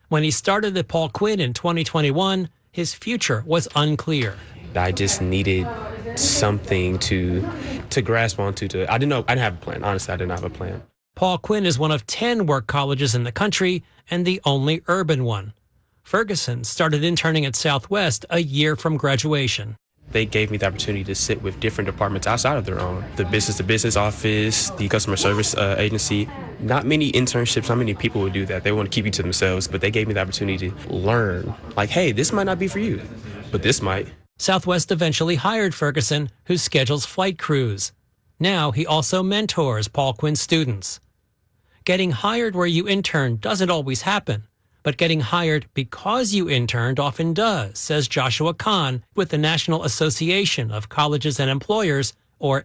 When he started at Paul Quinn in 2021, his future was unclear. I just needed something to grasp onto. I didn't have a plan. Honestly, I didn't have a plan. Paul Quinn is one of 10 work colleges in the country and the only urban one. Ferguson started interning at Southwest a year from graduation. They gave me the opportunity to sit with different departments outside of their own. The business-to-business office, the customer service agency. Not many internships, not many people would do that. They want to keep you to themselves, but they gave me the opportunity to learn. Like, hey, this might not be for you, but this might. Southwest eventually hired Ferguson, who schedules flight crews. Now he also mentors Paul Quinn students. Getting hired where you intern doesn't always happen, but getting hired because you interned often does, says Joshua Kahn with the National Association of Colleges and Employers, or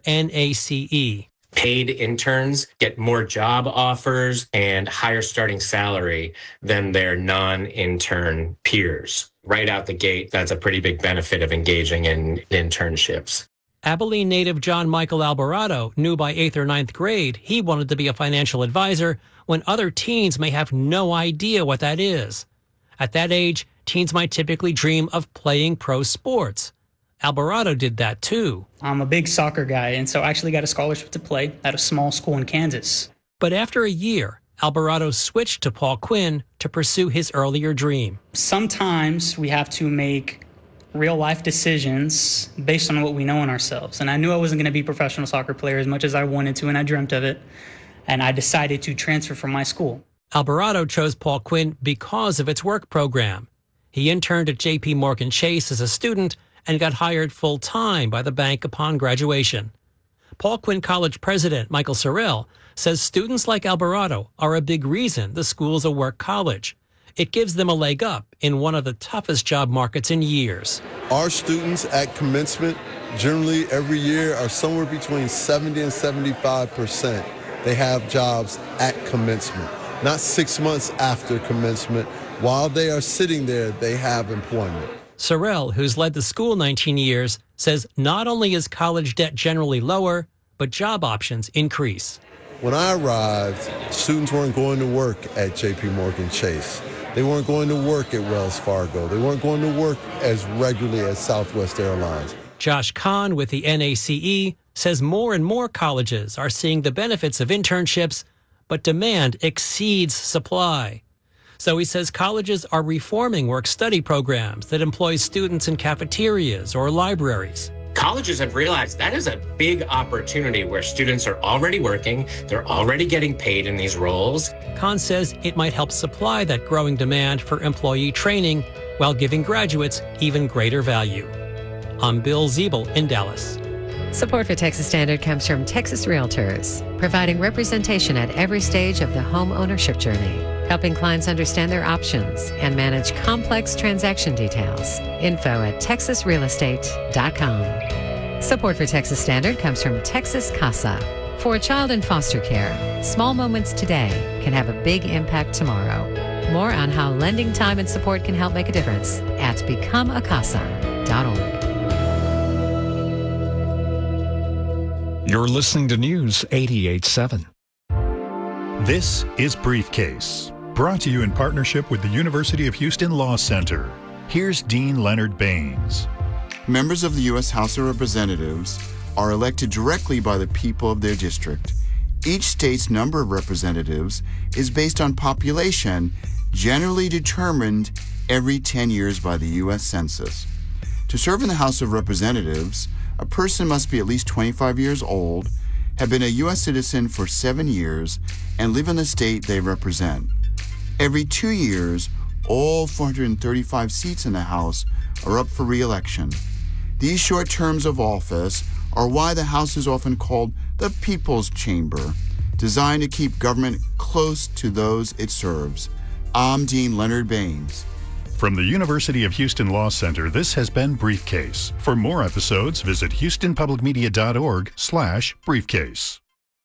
NACE. Paid interns get more job offers and higher starting salary than their non-intern peers. Right out the gate, that's a pretty big benefit of engaging in internships. Abilene native John Michael Alvarado knew by 8th or 9th grade he wanted to be a financial advisor when other teens may have no idea what that is. At that age, teens might typically dream of playing pro sports. Alvarado did that too. I'm a big soccer guy, and so I actually got a scholarship to play at a small school in Kansas. But after a year, Alvarado switched to Paul Quinn to pursue his earlier dream. Sometimes we have to make real-life decisions based on what we know in ourselves. And I knew I wasn't going to be a professional soccer player as much as I wanted to, and I dreamt of it. And I decided to transfer from my school. Alvarado chose Paul Quinn because of its work program. He interned at J.P. Morgan Chase as a student and got hired full-time by the bank upon graduation. Paul Quinn College president Michael Sorrell says students like Alvarado are a big reason the school's a work college. It gives them a leg up in one of the toughest job markets in years. Our students at commencement generally every year are somewhere between 70 and 75%. They have jobs at commencement, not 6 months after commencement. While they are sitting there, they have employment. Sorrell, who's led the school 19 years, says not only is college debt generally lower, but job options increase. When I arrived, students weren't going to work at J.P. Morgan Chase. They weren't going to work at Wells Fargo. They weren't going to work as regularly as Southwest Airlines. Josh Kahn with the NACE says more and more colleges are seeing the benefits of internships, but demand exceeds supply. So he says colleges are reforming work-study programs that employ students in cafeterias or libraries. Colleges have realized that is a big opportunity where students are already working, they're already getting paid in these roles. Kahn says it might help supply that growing demand for employee training while giving graduates even greater value. I'm Bill Ziebel in Dallas. Support for Texas Standard comes from Texas Realtors, providing representation at every stage of the home ownership journey, helping clients understand their options and manage complex transaction details. Info at texasrealestate.com. Support for Texas Standard comes from Texas Casa. For a child in foster care, small moments today can have a big impact tomorrow. More on how lending time and support can help make a difference at becomeacasa.org. You're listening to News 88.7. This is Briefcase, brought to you in partnership with the University of Houston Law Center. Here's Dean Leonard Baines. Members of the U.S. House of Representatives are elected directly by the people of their district. Each state's number of representatives is based on population, generally determined every 10 years by the U.S. Census. To serve in the House of Representatives, a person must be at least 25 years old, have been a U.S. citizen for 7 years, and live in the state they represent. Every 2 years, all 435 seats in the House are up for re-election. These short terms of office are why the House is often called the People's Chamber, designed to keep government close to those it serves. I'm Dean Leonard Baines. From the University of Houston Law Center, this has been Briefcase. For more episodes, visit houstonpublicmedia.org/briefcase.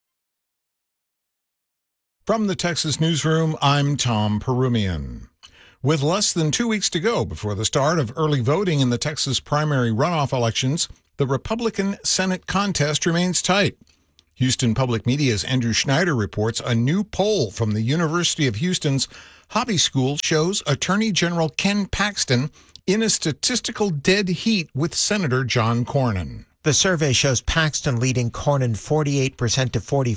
From the Texas Newsroom, I'm Tom Perumian. With less than 2 weeks to go before the start of early voting in the Texas primary runoff elections, the Republican Senate contest remains tight. Houston Public Media's Andrew Schneider reports a new poll from the University of Houston's Hobby School shows Attorney General Ken Paxton in a statistical dead heat with Senator John Cornyn. The survey shows Paxton leading Cornyn 48% to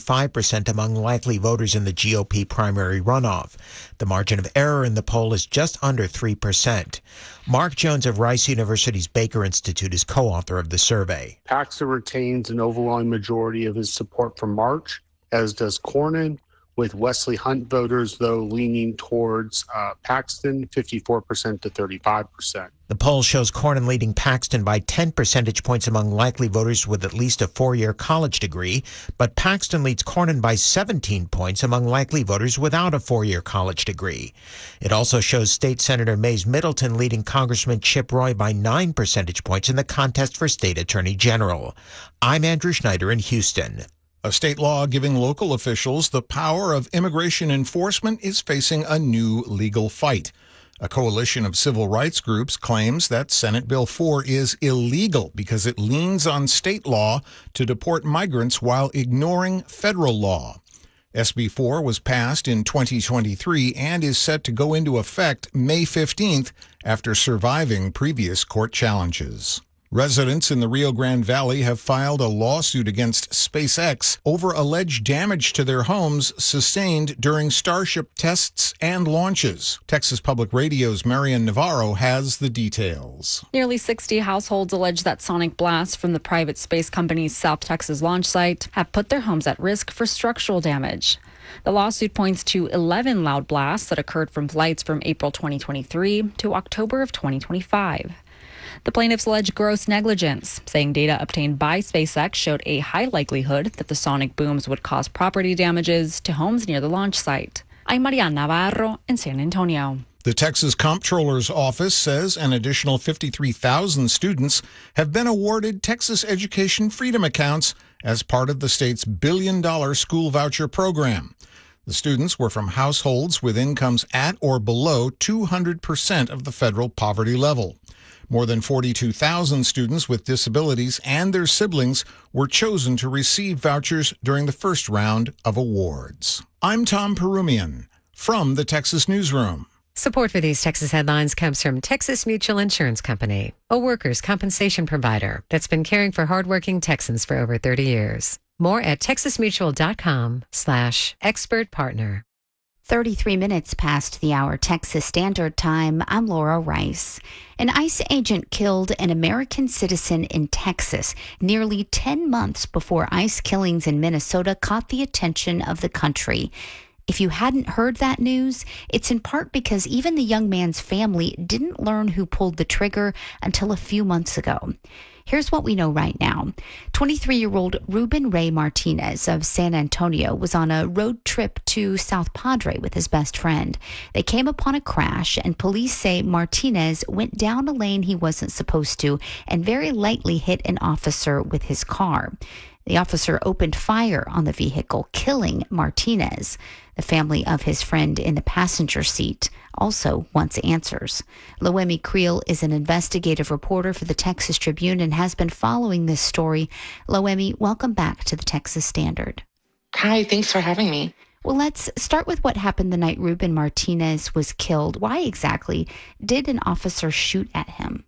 45% among likely voters in the GOP primary runoff. The margin of error in the poll is just under 3%. Mark Jones of Rice University's Baker Institute is co-author of the survey. Paxton retains an overwhelming majority of his support from March, as does Cornyn, with Wesley Hunt voters, though, leaning towards Paxton 54% to 35%. The poll shows Cornyn leading Paxton by 10 percentage points among likely voters with at least a four-year college degree, but Paxton leads Cornyn by 17 points among likely voters without a four-year college degree. It also shows State Senator Mays Middleton leading Congressman Chip Roy by 9 percentage points in the contest for State Attorney General. I'm Andrew Schneider in Houston. A state law giving local officials the power of immigration enforcement is facing a new legal fight. A coalition of civil rights groups claims that Senate Bill 4 is illegal because it leans on state law to deport migrants while ignoring federal law. SB 4 was passed in 2023 and is set to go into effect May 15th after surviving previous court challenges. Residents in the Rio Grande Valley have filed a lawsuit against SpaceX over alleged damage to their homes sustained during Starship tests and launches. Texas Public Radio's Marian Navarro has the details. Nearly 60 households allege that sonic blasts from the private space company's South Texas launch site have put their homes at risk for structural damage. The lawsuit points to 11 loud blasts that occurred from flights from April 2023 to October of 2025. The plaintiffs allege gross negligence, saying data obtained by SpaceX showed a high likelihood that the sonic booms would cause property damages to homes near the launch site. I'm Marian Navarro in San Antonio. The Texas Comptroller's Office says an additional 53,000 students have been awarded Texas Education Freedom Accounts as part of the state's billion-dollar school voucher program. The students were from households with incomes at or below 200% of the federal poverty level. More than 42,000 students with disabilities and their siblings were chosen to receive vouchers during the first round of awards. I'm Tom Perumian from the Texas Newsroom. Support for these Texas headlines comes from Texas Mutual Insurance Company, a workers' compensation provider that's been caring for hardworking Texans for over 30 years. More at texasmutual.com/expert partner. 33 minutes past the hour Texas Standard Time. I'm Laura Rice. An ICE agent killed an American citizen in Texas nearly 10 months before ICE killings in Minnesota caught the attention of the country. If you hadn't heard that news, it's in part because even the young man's family didn't learn who pulled the trigger until a few months ago. Here's what we know right now. 23-year-old Ruben Ray Martinez of San Antonio was on a road trip to South Padre with his best friend. They came upon a crash, and police say Martinez went down a lane he wasn't supposed to and very lightly hit an officer with his car. The officer opened fire on the vehicle, killing Martinez. The family of his friend in the passenger seat also wants answers. Loemi Creel is an investigative reporter for the Texas Tribune and has been following this story. Loemi, welcome back to the Texas Standard. Hi, thanks for having me. Well, let's start with what happened the night Ruben Martinez was killed. Why exactly did an officer shoot at him?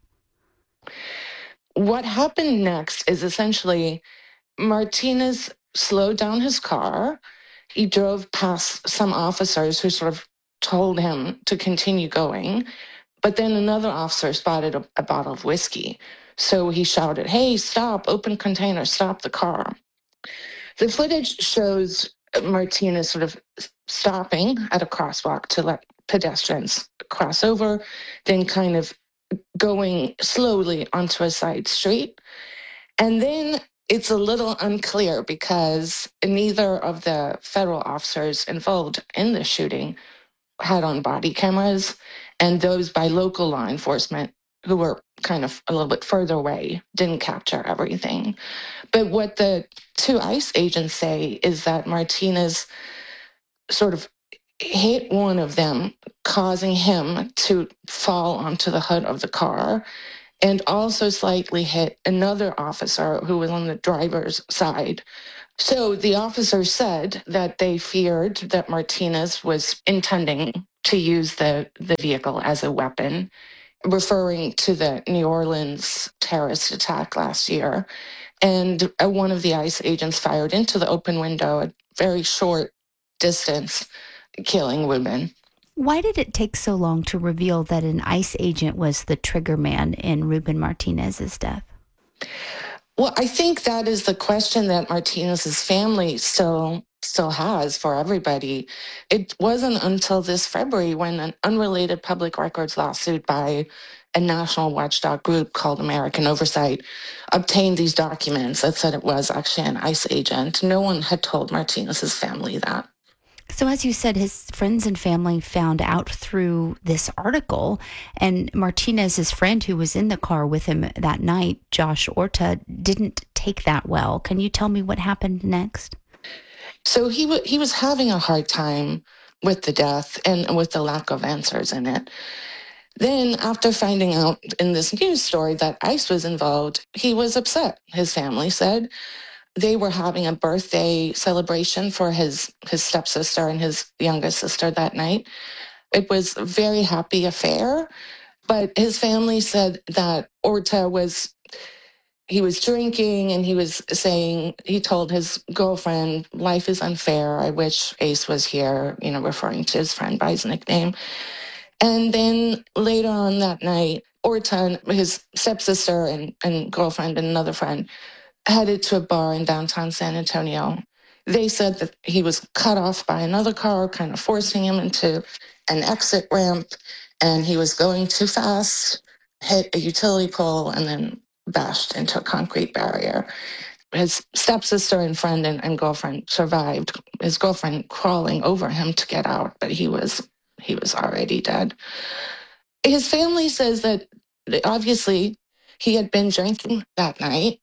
What happened next is essentially Martinez slowed down his car. He drove past some officers who sort of told him to continue going. But then another officer spotted a bottle of whiskey. So he shouted, "Hey, stop, open container, stop the car." The footage shows Martinez sort of stopping at a crosswalk to let pedestrians cross over, then kind of going slowly onto a side street. And then it's a little unclear because neither of the federal officers involved in the shooting had on body cameras, and those by local law enforcement who were kind of a little bit further away didn't capture everything. But what the two ICE agents say is that Martinez sort of hit one of them, causing him to fall onto the hood of the car, and also slightly hit another officer who was on the driver's side, So the officers said that they feared that Martinez was intending to use the vehicle as a weapon, referring to the New Orleans terrorist attack last year. And one of the ICE agents fired into the open window at very short distance, killing women. Why did it take so long to reveal that an ICE agent was the trigger man in Ruben Martinez's death? Well, I think that is the question that Martinez's family still has for everybody. It wasn't until this February when an unrelated public records lawsuit by a national watchdog group called American Oversight obtained these documents that said it was actually an ICE agent. No one had told Martinez's family that. So as you said, his friends and family found out through this article, and Martinez's friend who was in the car with him that night, Josh Orta, didn't take that well. Can you tell me what happened next? So he was having a hard time with the death and with the lack of answers in it. Then after finding out in this news story that ICE was involved, he was upset, his family said. They were having a birthday celebration for his stepsister and his youngest sister that night. It was a very happy affair, but his family said that Orta was drinking, and he told his girlfriend, "Life is unfair. I wish Ace was here," referring to his friend by his nickname. And then later on that night, Orta, his stepsister and girlfriend and another friend, headed to a bar in downtown San Antonio. They said that he was cut off by another car, kind of forcing him into an exit ramp, and he was going too fast, hit a utility pole, and then bashed into a concrete barrier. His stepsister and friend and girlfriend survived, his girlfriend crawling over him to get out, but he was already dead. His family says that obviously he had been drinking that night.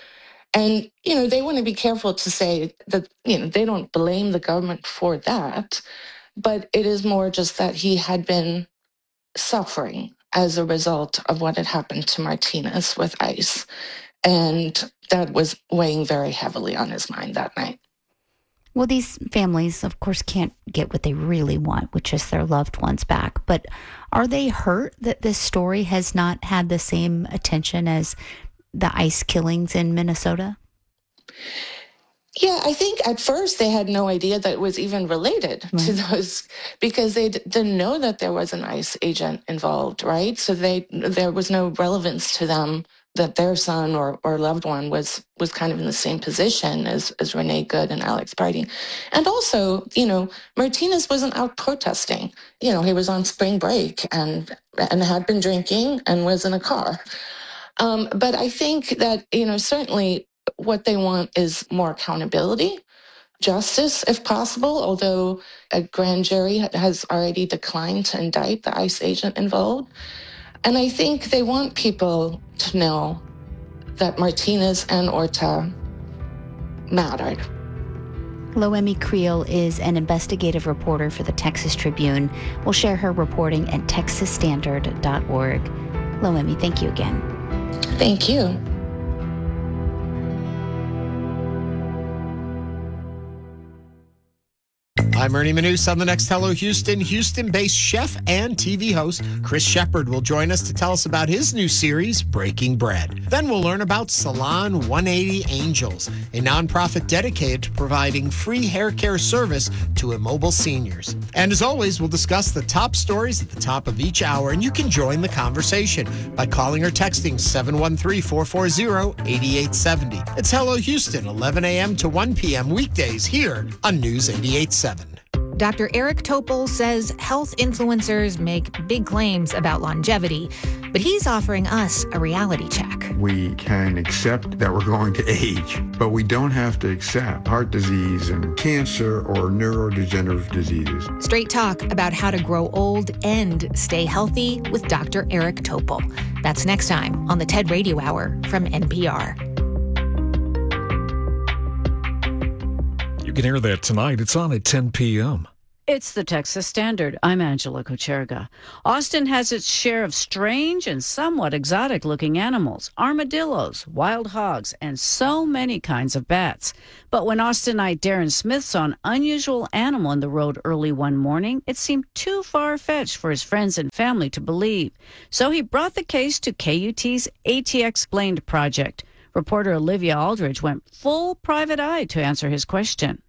And, they want to be careful to say that, they don't blame the government for that, but it is more just that he had been suffering as a result of what had happened to Martinez with ICE. And that was weighing very heavily on his mind that night. Well, these families, of course, can't get what they really want, which is their loved ones back. But are they hurt that this story has not had the same attention as the ICE killings in Minnesota? Yeah, I think at first they had no idea that it was even related to those, because they didn't know that there was an ICE agent involved, right? So there was no relevance to them that their son or loved one was kind of in the same position as Renee Good and Alex Briding. And also, Martinez wasn't out protesting. He was on spring break and had been drinking and was in a car. But I think that, certainly what they want is more accountability, justice, if possible, although a grand jury has already declined to indict the ICE agent involved. And I think they want people to know that Martinez and Orta mattered. Loemi Creel is an investigative reporter for the Texas Tribune. We'll share her reporting at texasstandard.org. Loemi, thank you again. Thank you. I'm Ernie Manous on the next Hello Houston. Houston-based chef and TV host Chris Shepard will join us to tell us about his new series, Breaking Bread. Then we'll learn about Salon 180 Angels, a nonprofit dedicated to providing free hair care service to immobile seniors. And as always, we'll discuss the top stories at the top of each hour, and you can join the conversation by calling or texting 713-440-8870. It's Hello Houston, 11 a.m. to 1 p.m. weekdays here on News 88.7. Dr. Eric Topol says health influencers make big claims about longevity, but he's offering us a reality check. We can accept that we're going to age, but we don't have to accept heart disease and cancer or neurodegenerative diseases. Straight talk about how to grow old and stay healthy with Dr. Eric Topol. That's next time on the TED Radio Hour from NPR. You can hear that tonight. It's on at 10 p.m. It's the Texas Standard. I'm Angela Kucherga. Austin has its share of strange and somewhat exotic-looking animals, armadillos, wild hogs, and so many kinds of bats. But when Austinite Darren Smith saw an unusual animal in the road early one morning, it seemed too far-fetched for his friends and family to believe. So he brought the case to KUT's AT Explained project. Reporter Olivia Aldridge went full private eye to answer his question.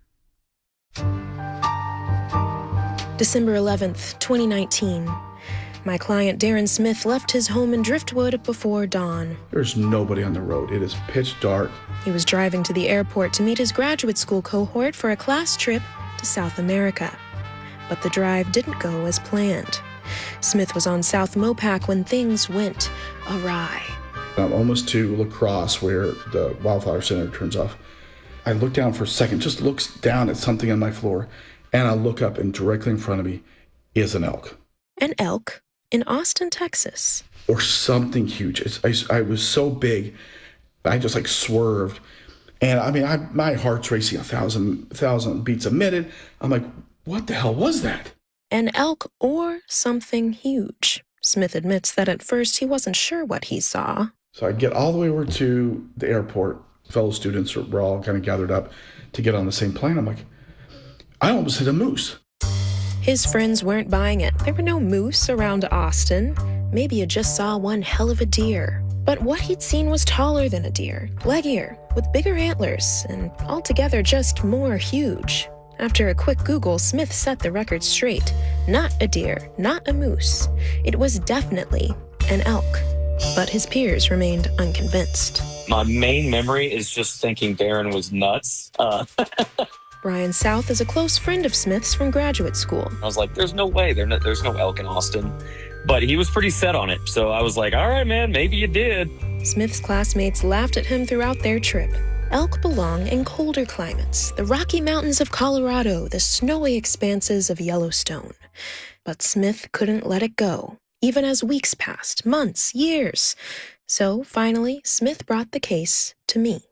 December 11th, 2019. My client Darren Smith left his home in Driftwood before dawn. There's nobody on the road. It is pitch dark. He was driving to the airport to meet his graduate school cohort for a class trip to South America. But the drive didn't go as planned. Smith was on South Mopac when things went awry. I'm almost to La Crosse, where the Wildflower Center turns off. I look down for a second, just looks down at something on my floor. And I look up, and directly in front of me is an elk. An elk in Austin, Texas. Or something huge. I was so big, I just like swerved. And I mean, my heart's racing 1,000 beats a minute. I'm like, what the hell was that? An elk or something huge. Smith admits that at first he wasn't sure what he saw. So I get all the way over to the airport. Fellow students were all kind of gathered up to get on the same plane. I'm like, I almost hit a moose. His friends weren't buying it. There were no moose around Austin. Maybe you just saw one hell of a deer. But what he'd seen was taller than a deer, leggier, with bigger antlers, and altogether just more huge. After a quick Google, Smith set the record straight. Not a deer, not a moose. It was definitely an elk. But his peers remained unconvinced. My main memory is just thinking Darren was nuts. Brian South is a close friend of Smith's from graduate school. I was like, there's no way. There's no elk in Austin. But he was pretty set on it. So I was like, all right, man, maybe you did. Smith's classmates laughed at him throughout their trip. Elk belong in colder climates, the Rocky Mountains of Colorado, the snowy expanses of Yellowstone. But Smith couldn't let it go, even as weeks passed, months, years. So finally, Smith brought the case to me.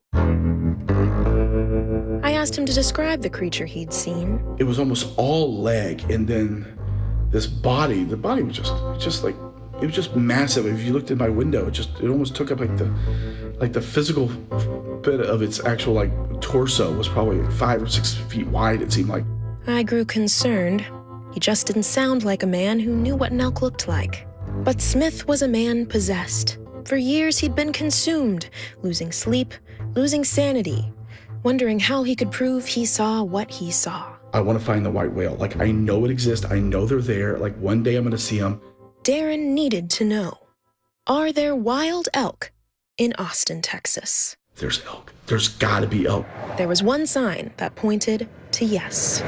I asked him to describe the creature he'd seen. It was almost all leg, and then this body. The body was just like, it was just massive. If you looked in my window, it almost took up like the physical bit of its actual like torso was probably 5 or 6 feet wide. It seemed like. I grew concerned. He just didn't sound like a man who knew what an elk looked like. But Smith was a man possessed. For years he'd been consumed, losing sleep, losing sanity, wondering how he could prove he saw what he saw. I want to find the white whale. Like, I know it exists. I know they're there. Like, one day I'm going to see them. Darren needed to know. Are there wild elk in Austin, Texas? There's elk. There's got to be elk. There was one sign that pointed to yes.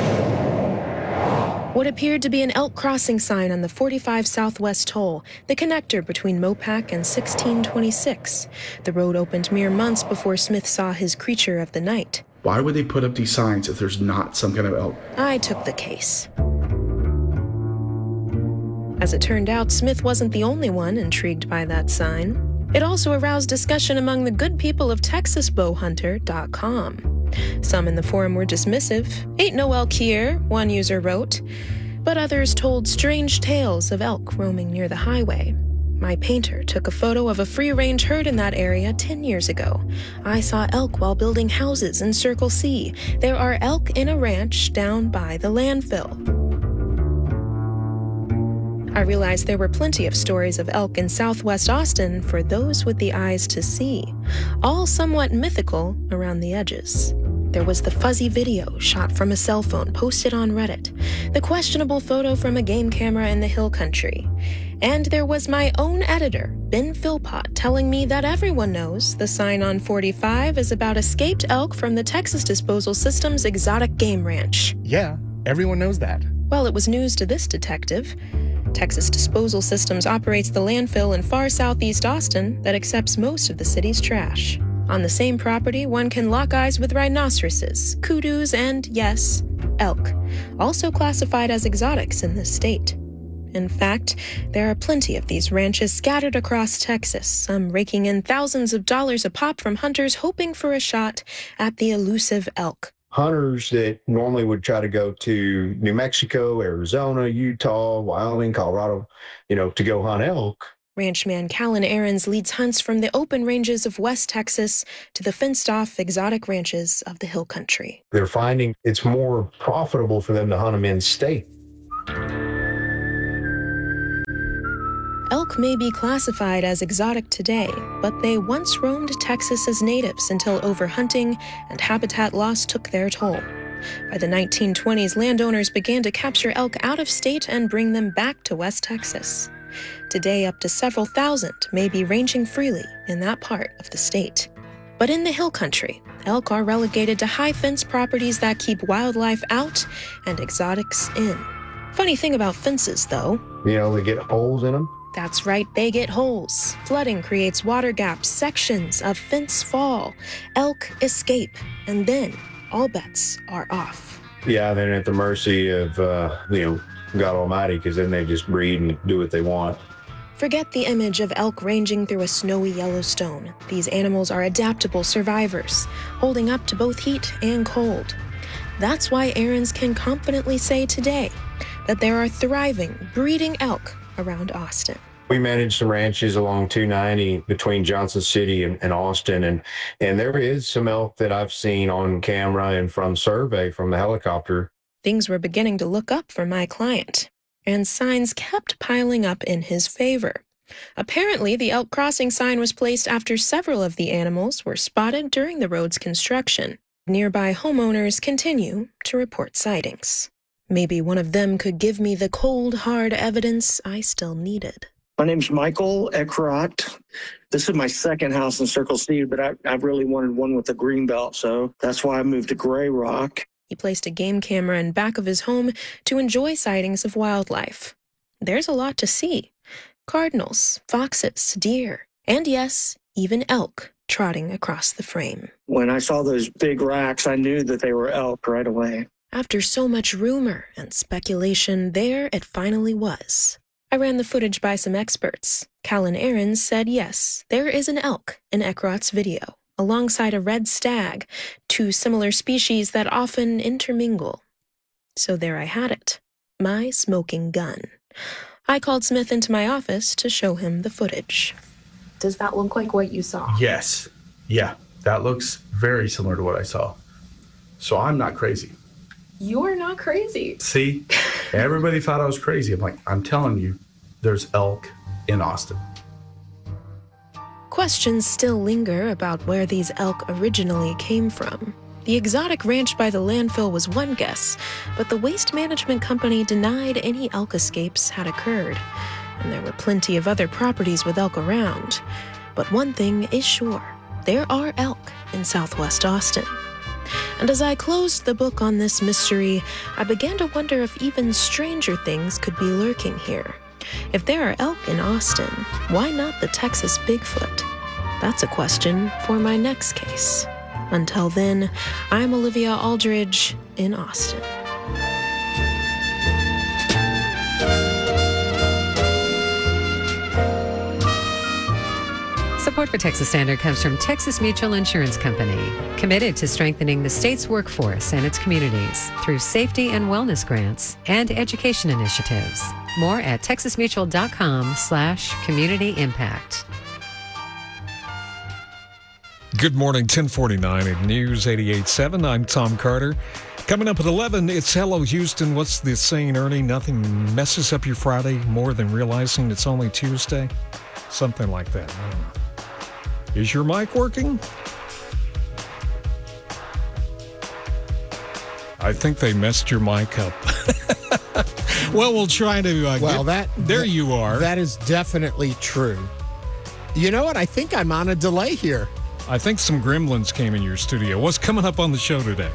What appeared to be an elk crossing sign on the 45 Southwest toll, the connector between Mopac and 1626. The road opened mere months before Smith saw his creature of the night. Why would they put up these signs if there's not some kind of elk? I took the case. As it turned out, Smith wasn't the only one intrigued by that sign. It also aroused discussion among the good people of TexasBowhunter.com. Some in the forum were dismissive. Ain't no elk here, one user wrote. But others told strange tales of elk roaming near the highway. My painter took a photo of a free-range herd in that area 10 years ago. I saw elk while building houses in Circle C. There are elk in a ranch down by the landfill. I realized there were plenty of stories of elk in Southwest Austin for those with the eyes to see, all somewhat mythical around the edges. There was the fuzzy video shot from a cell phone posted on Reddit, the questionable photo from a game camera in the hill country, and there was my own editor, Ben Philpott, telling me that everyone knows the sign on 45 is about escaped elk from the Texas Disposal System's exotic game ranch. Yeah, everyone knows that. Well, it was news to this detective. Texas Disposal Systems operates the landfill in far southeast Austin that accepts most of the city's trash. On the same property, one can lock eyes with rhinoceroses, kudus, and, yes, elk, also classified as exotics in this state. In fact, there are plenty of these ranches scattered across Texas, some raking in thousands of dollars a pop from hunters hoping for a shot at the elusive elk. hunters that normally would try to go to New Mexico, Arizona, Utah, Wyoming, Colorado, to go hunt elk. Ranchman Callan Ahrens leads hunts from the open ranges of West Texas to the fenced-off exotic ranches of the Hill Country. They're finding it's more profitable for them to hunt them in state. Elk may be classified as exotic today, but they once roamed Texas as natives until overhunting and habitat loss took their toll. By the 1920s, landowners began to capture elk out of state and bring them back to West Texas. Today, up to several thousand may be ranging freely in that part of the state. But in the Hill Country, elk are relegated to high-fence properties that keep wildlife out and exotics in. Funny thing about fences, though. They get holes in them. That's right, they get holes. Flooding creates water gaps, sections of fence fall. Elk escape, and then all bets are off. Yeah, they're at the mercy of, God Almighty, because then they just breed and do what they want. Forget the image of elk ranging through a snowy Yellowstone. These animals are adaptable survivors, holding up to both heat and cold. That's why Ahrens can confidently say today that there are thriving, breeding elk around Austin. We manage some ranches along 290 between Johnson City and Austin, and there is some elk that I've seen on camera and from survey from the helicopter. Things were beginning to look up for my client, and signs kept piling up in his favor. Apparently, the elk crossing sign was placed after several of the animals were spotted during the road's construction. Nearby homeowners continue to report sightings. Maybe one of them could give me the cold, hard evidence I still needed. My name's Michael Eckrott. This is my second house in Circle C, but I really wanted one with a green belt, so that's why I moved to Gray Rock. He placed a game camera in back of his home to enjoy sightings of wildlife. There's a lot to see. Cardinals, foxes, deer, and yes, even elk trotting across the frame. When I saw those big racks, I knew that they were elk right away. After so much rumor and speculation, there it finally was. I ran the footage by some experts. Callan Ahrens said yes, there is an elk in Eckrott's video, alongside a red stag, two similar species that often intermingle. So there I had it, my smoking gun. I called Smith into my office to show him the footage. Does that look like what you saw? Yes. Yeah, that looks very similar to what I saw. So I'm not crazy. You're not crazy. See, everybody thought I was crazy. I'm like, I'm telling you, there's elk in Austin. Questions still linger about where these elk originally came from. The exotic ranch by the landfill was one guess, but the waste management company denied any elk escapes had occurred, and there were plenty of other properties with elk around. But one thing is sure, there are elk in Southwest Austin. And as I closed the book on this mystery, I began to wonder if even stranger things could be lurking here. If there are elk in Austin, why not the Texas Bigfoot? That's a question for my next case. Until then, I'm Olivia Aldridge in Austin. Support for Texas Standard comes from Texas Mutual Insurance Company, committed to strengthening the state's workforce and its communities through safety and wellness grants and education initiatives. More at texasmutual.com/community impact. Good morning, 1049 at News 88.7. I'm Tom Carter. Coming up at 11, it's Hello Houston. What's the saying, Ernie? Nothing messes up your Friday more than realizing it's only Tuesday. Something like that. I don't know. Is your mic working? I think they messed your mic up. Well, we'll try to there you are. That is definitely true. You know what? I think I'm on a delay here. I think some gremlins came in your studio. What's coming up on the show today?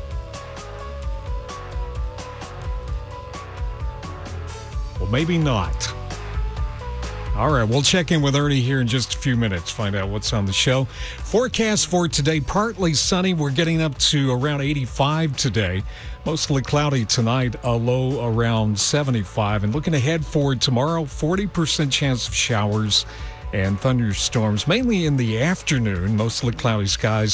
Well, maybe not. All right, we'll check in with Ernie here in just a few minutes, find out what's on the show. Forecast for today, partly sunny. We're getting up to around 85 today. Mostly cloudy tonight, a low around 75. And looking ahead for tomorrow, 40% chance of showers and thunderstorms, mainly in the afternoon. Mostly cloudy skies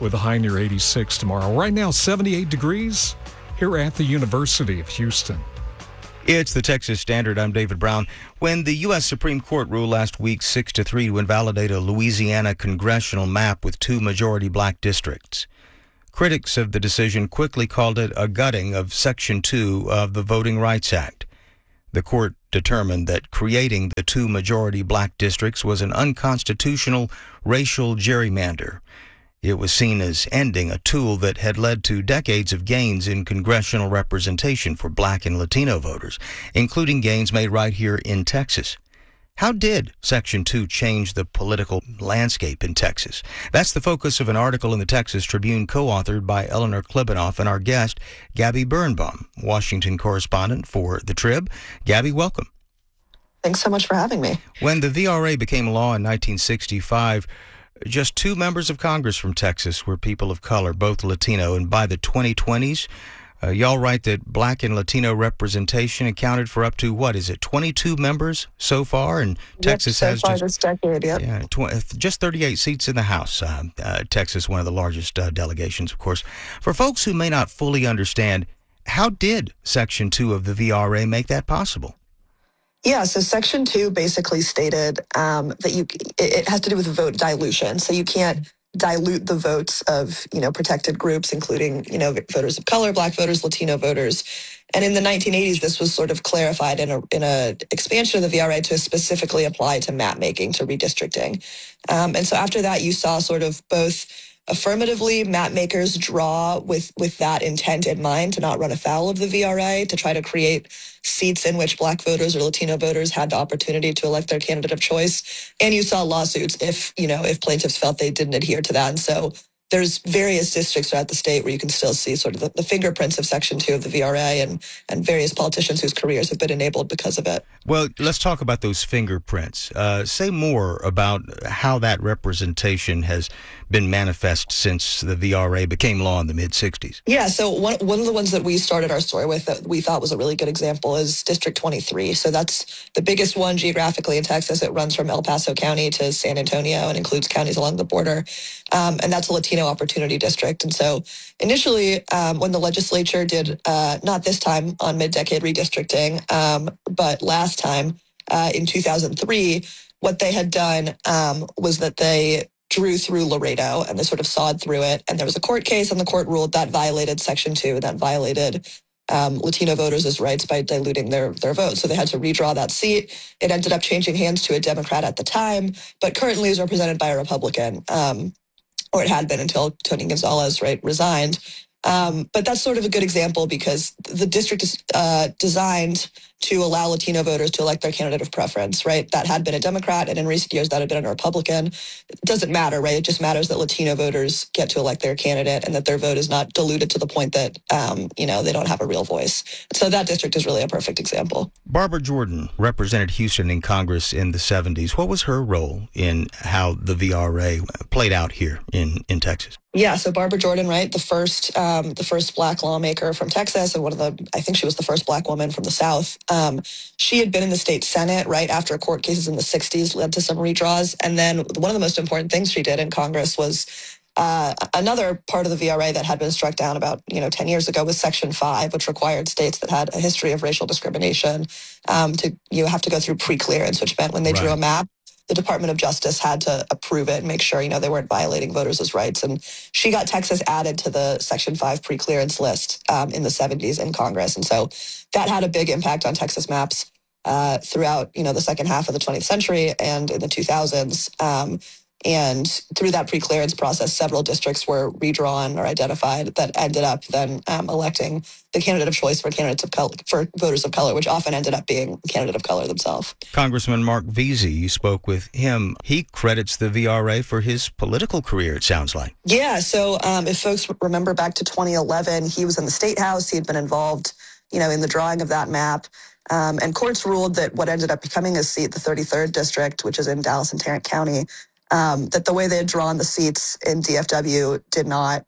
with a high near 86 tomorrow. Right now, 78 degrees here at the University of Houston. It's the Texas Standard. I'm David Brown. When the U.S. Supreme Court ruled last week 6-3 to invalidate a Louisiana congressional map with 2 majority black districts, critics of the decision quickly called it a gutting of Section 2 of the Voting Rights Act. The court determined that creating the 2 majority black districts was an unconstitutional racial gerrymander. It was seen as ending a tool that had led to decades of gains in congressional representation for black and Latino voters, including gains made right here in Texas. How did Section 2 change the political landscape in Texas? That's the focus of an article in the Texas Tribune co-authored by Eleanor Klibanoff and our guest, Gabby Birnbaum, Washington correspondent for The Trib. Gabby, welcome. Thanks so much for having me. When the VRA became law in 1965, just 2 members of Congress from Texas were people of color, both Latino, and by the 2020s, y'all write that black and Latino representation accounted for up to, 22 members so far? And Texas so has far just this decade, just 38 seats in the House. Texas, one of the largest delegations, of course. For folks who may not fully understand, how did Section 2 of the VRA make that possible? Yeah, so Section 2 basically stated that it has to do with vote dilution. So you can't dilute the votes of, protected groups, including, voters of color, black voters, Latino voters. And in the 1980s, this was sort of clarified in a expansion of the VRA to specifically apply to map making, to redistricting. And so after that, you saw sort of both affirmatively map makers draw with that intent in mind to not run afoul of the VRA, to try to create seats in which black voters or Latino voters had the opportunity to elect their candidate of choice. And you saw lawsuits if plaintiffs felt they didn't adhere to that. And so there's various districts throughout the state where you can still see sort of the fingerprints of Section 2 of the VRA and various politicians whose careers have been enabled because of it. Well, let's talk about those fingerprints. Say more about how that representation has been manifest since the VRA became law in the mid-'60s. Yeah, so one of the ones that we started our story with that we thought was a really good example is District 23. So that's the biggest one geographically in Texas. It runs from El Paso County to San Antonio and includes counties along the border. And that's a Latino Opportunity District. And so initially, when the legislature did, not this time on mid-decade redistricting, but last time in 2003, what they had done was that they drew through Laredo and they sort of sawed through it. And there was a court case and the court ruled that violated Section 2, that violated Latino voters' rights by diluting their vote. So they had to redraw that seat. It ended up changing hands to a Democrat at the time, but currently is represented by a Republican. Or it had been until Tony Gonzalez, resigned. But that's sort of a good example because the district is designed to allow Latino voters to elect their candidate of preference, right? That had been a Democrat, and in recent years that had been a Republican. It doesn't matter, right? It just matters that Latino voters get to elect their candidate and that their vote is not diluted to the point that, they don't have a real voice. So that district is really a perfect example. Barbara Jordan represented Houston in Congress in the 70s. What was her role in how the VRA played out here in Texas? Yeah, so Barbara Jordan, right, the first black lawmaker from Texas, and I think she was the first black woman from the South. She had been in the state Senate right after court cases in the 60s led to some redraws. And then one of the most important things she did in Congress was another part of the VRA that had been struck down about 10 years ago was Section 5, which required states that had a history of racial discrimination to have to go through pre-clearance, which meant when they drew a map, the Department of Justice had to approve it and make sure, they weren't violating voters' rights. And she got Texas added to the Section 5 pre-clearance list in the 70s in Congress. And so that had a big impact on Texas maps throughout, the second half of the 20th century and in the 2000s. And through that pre-clearance process, several districts were redrawn or identified that ended up then electing the candidate of choice for candidates of color, for voters of color, which often ended up being a candidate of color themselves. Congressman Mark Veazey, you spoke with him. He credits the VRA for his political career, it sounds like. Yeah, so if folks remember back to 2011, he was in the State House. He had been involved, in the drawing of that map. And courts ruled that what ended up becoming his seat, the 33rd District, which is in Dallas and Tarrant County, that the way they had drawn the seats in DFW did not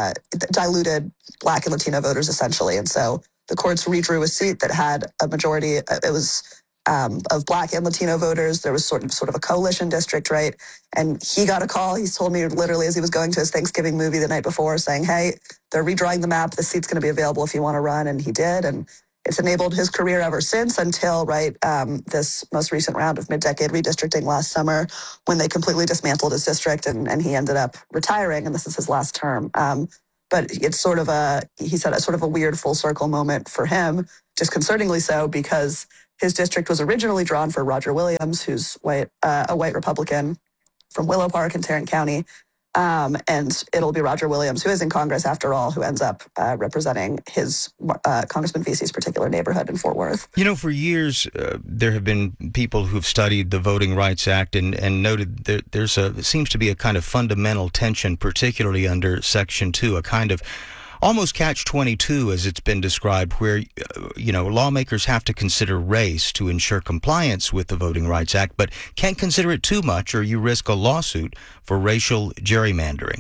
diluted black and Latino voters essentially. And so the courts redrew a seat that had a majority. It was of Black and Latino voters. There was sort of a coalition district, right? And he got a call. He told me literally as he was going to his Thanksgiving movie the night before saying, hey, they're redrawing the map. This seat's going to be available if you want to run. And he did. And it's enabled his career ever since until, this most recent round of mid-decade redistricting last summer when they completely dismantled his district and he ended up retiring. And this is his last term. But it's sort of a weird full circle moment for him, disconcertingly so, because his district was originally drawn for Roger Williams, who's a white Republican from Willow Park in Tarrant County. And it'll be Roger Williams, who is in Congress after all, who ends up representing his Congressman Vesey's particular neighborhood in Fort Worth. You know, for years, there have been people who've studied the Voting Rights Act and noted that there seems to be a kind of fundamental tension, particularly under Section 2, a kind of almost catch-22, as it's been described, where, lawmakers have to consider race to ensure compliance with the Voting Rights Act, but can't consider it too much or you risk a lawsuit for racial gerrymandering.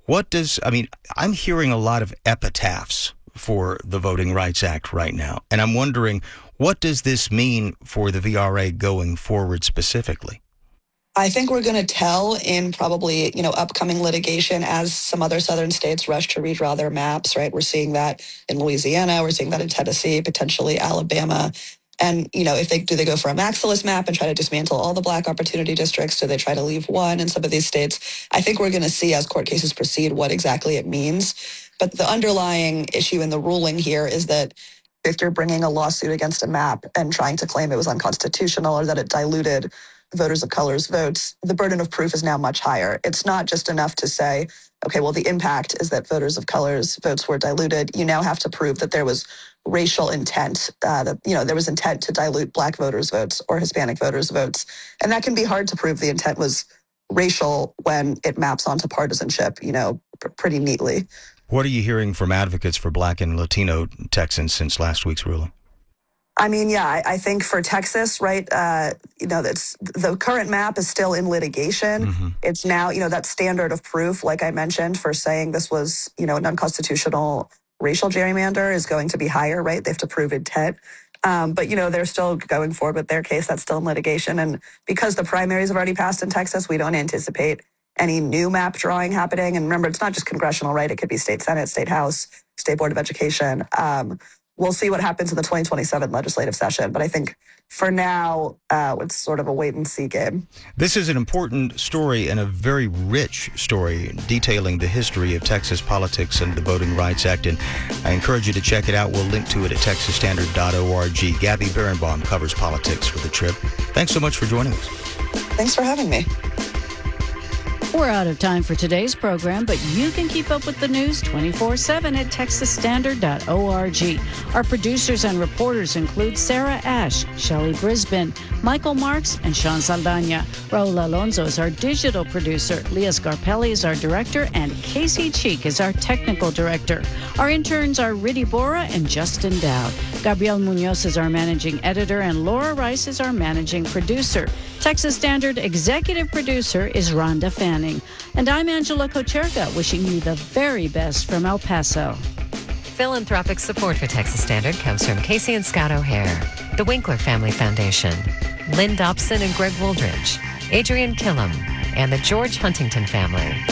I'm hearing a lot of epitaphs for the Voting Rights Act right now, and I'm wondering, what does this mean for the VRA going forward specifically? I think we're going to tell in probably, upcoming litigation as some other southern states rush to redraw their maps, right? We're seeing that in Louisiana. We're seeing that in Tennessee, potentially Alabama. And, do they go for a maxilist map and try to dismantle all the Black opportunity districts? Do they try to leave one in some of these states? I think we're going to see as court cases proceed what exactly it means. But the underlying issue in the ruling here is that if you're bringing a lawsuit against a map and trying to claim it was unconstitutional or that it diluted voters of color's votes, the burden of proof is now much higher. It's not just enough to say, okay, well, the impact is that voters of color's votes were diluted. You now have to prove that there was racial intent, that there was intent to dilute Black voters' votes or Hispanic voters' votes. And that can be hard to prove the intent was racial when it maps onto partisanship, pretty neatly. What are you hearing from advocates for Black and Latino Texans since last week's ruling? I think for Texas, right, that's the current map is still in litigation. Mm-hmm. It's now, that standard of proof, like I mentioned, for saying this was, an unconstitutional racial gerrymander is going to be higher, right? They have to prove intent. But, they're still going forward with their case. That's still in litigation. And because the primaries have already passed in Texas, we don't anticipate any new map drawing happening. And remember, it's not just congressional, right? It could be state Senate, state House, state Board of Education. We'll see what happens in the 2027 legislative session. But I think for now, it's sort of a wait-and-see game. This is an important story and a very rich story detailing the history of Texas politics and the Voting Rights Act. And I encourage you to check it out. We'll link to it at texasstandard.org. Gabby Berenbaum covers politics for The Trip. Thanks so much for joining us. Thanks for having me. We're out of time for today's program, but you can keep up with the news 24/7 at texasstandard.org. Our producers and reporters include Sarah Ash, Shelley Brisbane, Michael Marks, and Sean Saldana. Raul Alonso is our digital producer. Leah Scarpelli is our director, and Casey Cheek is our technical director. Our interns are Riddy Bora and Justin Dowd. Gabriel Munoz is our managing editor, and Laura Rice is our managing producer. Texas Standard executive producer is Rhonda Fanning. And I'm Angela Kocherga, wishing you the very best from El Paso. Philanthropic support for Texas Standard comes from Casey and Scott O'Hare, the Winkler Family Foundation, Lynn Dobson and Greg Wooldridge, Adrian Killam, and the George Huntington family.